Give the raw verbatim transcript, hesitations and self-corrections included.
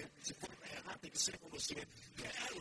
Se for para errar, tem que ser com você. Quero